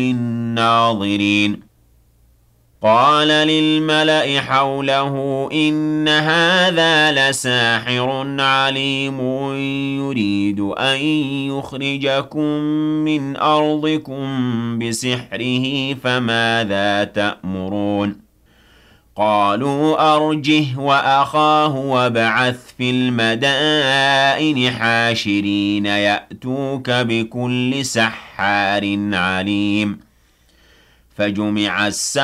الناظرين قال للملأ حوله إن هذا لساحر عليم يريد أن يخرجكم من أرضكم بسحره فماذا تأمرون قالوا أرجه وأخاه وابعث في المدائن حاشرين يأتوك بكل سحار عليم فجمع السحرة